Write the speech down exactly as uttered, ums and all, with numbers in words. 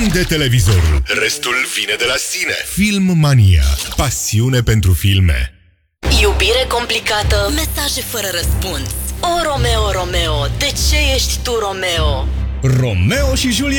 Prinde televizorul. Restul vine de la sine. Film Mania. Pasiune pentru filme. Iubire complicată, mesaje fără răspuns. O, Romeo, Romeo, de ce ești tu Romeo? Romeo și Julieta.